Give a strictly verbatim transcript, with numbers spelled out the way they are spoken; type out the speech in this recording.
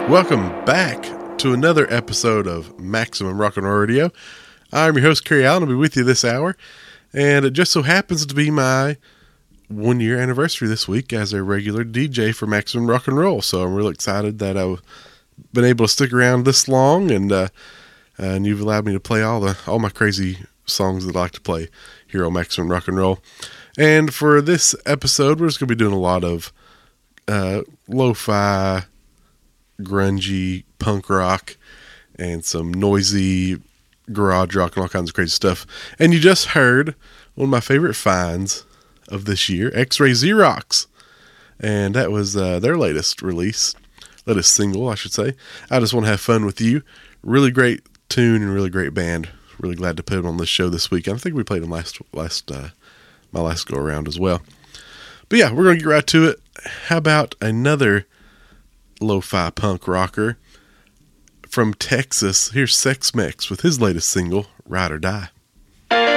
Welcome back to another episode of Maximum Rock and Roll Radio. I'm your host, Kerry Allen. I'll be with you this hour. And it just so happens to be my one year anniversary this week as a regular D J for Maximum Rock and Roll. So I'm really excited that I've been able to stick around this long, and uh, and you've allowed me to play all the all my crazy songs that I like to play here on Maximum Rock and Roll. And for this episode, we're just going to be doing a lot of uh, lo-fi, grungy punk rock, and some noisy garage rock and all kinds of crazy stuff. And you just heard one of my favorite finds of this year, X-Ray Xerox. And that was uh, their latest release, latest single, I should say. I Just Want to Have Fun With You. Really great tune and really great band. Really glad to put them on this show this week. I think we played them last, last, uh, my last go around as well. But yeah, we're going to get right to it. How about another lo-fi punk rocker from Texas? Here's Sex Mex with his latest single, Ride or Die.